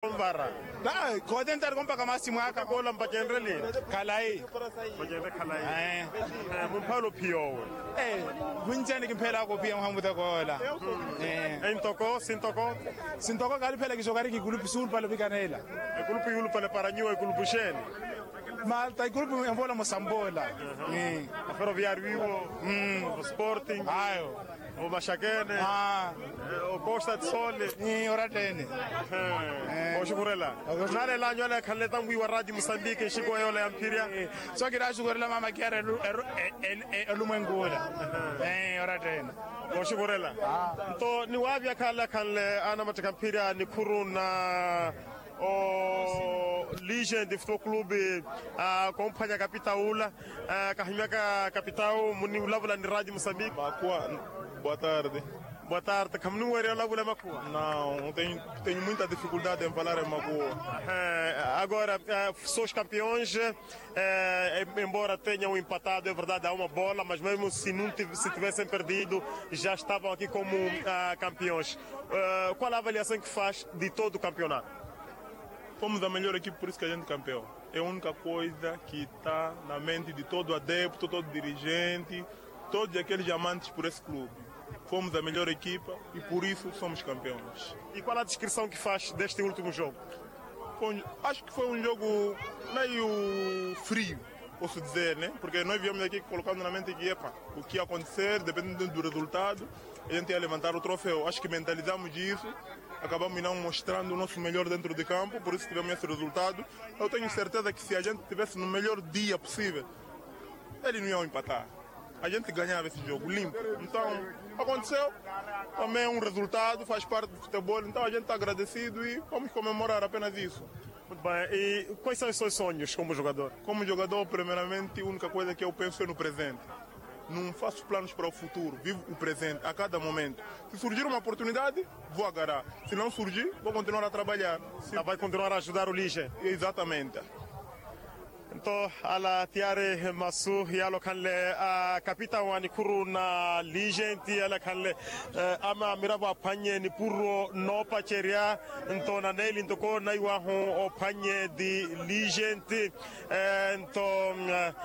Mbara. Da, ko den tar gompa kama simu aka Ko la mpajenre le. kalai. Mpajenre khalai. Mun Paulo Pio. Bunjani kimpela ko pia mhamuda kola. Intoko, sintoko. Sintoko kali pela kisokari ki gulupi sul pala bikanela. E grupo yulu pale paranyo e grupo sheni. Malta gulupi mvola mosambola. A Ferroviário Vivo, o Sporting, o Machakene, o Costa de Sole. Ora tene. O Shugurela. Nale la nyola khaleta ngwi wa Radio Mozambique shiko yo la Ampiria. So kira shugurela mama kiara elumengula. Ora tene. O Shugurela. To ni wavya khala khanle ana matakampira ni kuruna o Legend Futebol Clube a companhia Capitaula kahimaka capital muni ulavula ni Radio Moçambique. Makua, boa tarde. Boa tarde, como não era ulavula Makua? Não, tenho muita dificuldade em falar em Makua. Agora, sois campeões, embora tenham empatado, é verdade, há uma bola, mas mesmo se tivessem perdido, já estavam aqui como campeões. Qual a avaliação que faz de todo o campeonato? Fomos a melhor equipe, por isso que a gente é campeão. É a única coisa que está na mente de todo adepto, todo dirigente, todos aqueles amantes por esse clube. Fomos a melhor equipa e por isso somos campeões. E qual a descrição que faz deste último jogo? Acho que foi um jogo meio frio, posso dizer, né? Porque nós viemos aqui colocando na mente que o que ia acontecer, dependendo do resultado, a gente ia levantar o troféu. Acho que mentalizamos isso. Acabamos não mostrando o nosso melhor dentro de campo, por isso tivemos esse resultado. Eu tenho certeza que se a gente tivesse no melhor dia possível, eles não iam empatar. A gente ganhava esse jogo limpo. Então, aconteceu. Também é um resultado, faz parte do futebol. Então, a gente está agradecido e vamos comemorar apenas isso. Muito bem. E quais são os seus sonhos como jogador? Como jogador, primeiramente, a única coisa que eu penso é no presente. Não faço planos para o futuro, vivo o presente, a cada momento. Se surgir uma oportunidade, vou agarrar. Se não surgir, vou continuar a trabalhar. Vai continuar a ajudar o Lige? Exatamente. Então, ala tiare masu yalo kanle a capitão ani kuru na Ligenti ala kanle ama miraba panye ni puro no pacheria então na nele então na iwa o panye de Ligenti então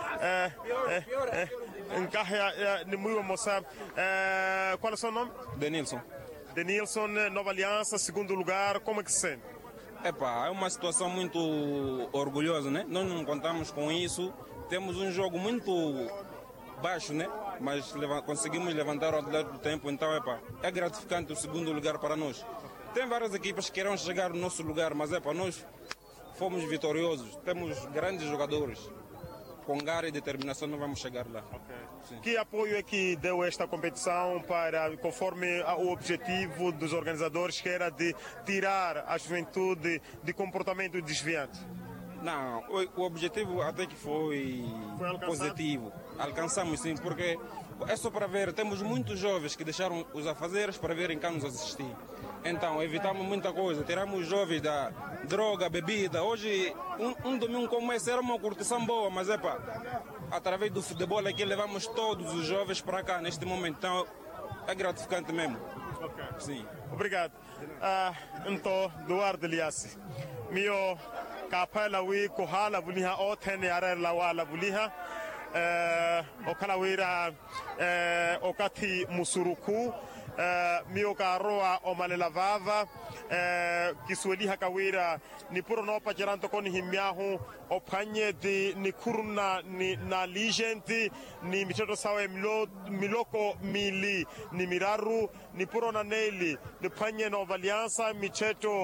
encarre ni muito moça qual é o seu nome? Denilson, Nova Aliança, segundo lugar, como é que se sente? É uma situação muito orgulhosa, né? Nós não contamos com isso. Temos um jogo muito baixo, né? Mas conseguimos levantar ao longo do tempo. Então, é gratificante o segundo lugar para nós. Tem várias equipas que querem chegar no nosso lugar, mas nós fomos vitoriosos. Temos grandes jogadores. Com garra e determinação não vamos chegar lá. Que apoio é que deu esta competição para, conforme o objetivo dos organizadores, que era de tirar a juventude de comportamento desviante? Não, o objetivo até que foi positivo. Alcançamos sim, porque é só para ver, temos muitos jovens que deixaram os afazeres para virem cá nos assistir. Então, evitamos muita coisa, tiramos os jovens da droga, bebida. Hoje, um domingo como esse era uma curtição boa, mas através do futebol aqui levamos todos os jovens para cá neste momento. Então, é gratificante mesmo. Okay. Sim. Obrigado. Então, Duarte Liassi. Mio kapela wi kohala buliha oten yarer lawala buliha. Okalawira okati musuruku. Mio karoa o malelavava Kiswahili hakawira ni puro no pacheranto koni himiahu o panye di ni kuruna ni na Ligenti ni micheto sawe miloko mili ni miraru ni puro na neli ni panye Nova Aliança micheto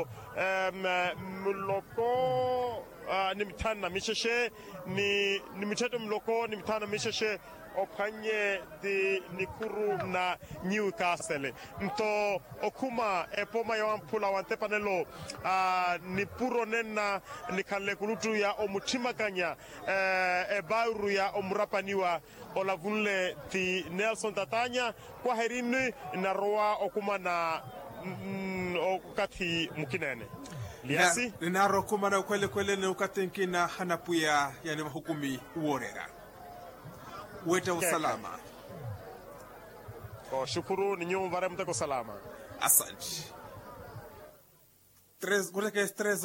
miloko ni mitana misheshe ni micheto miloko ni mitana misheshe opanye di nikuru na Newcastle nto okuma epoma ya mpula wante panelo ni puro nena ni kanle kulutu ya omutima kanya bauru ya omurapaniwa olavunle di Nelson Tatanya kwa herini na roa okuma na okati mukinene liasi na rokuma na kwele na ukatenkina hanapuya yani mahukumi uorera weta usalama. Shukuru ni nyumba mtako salama. Asante. 3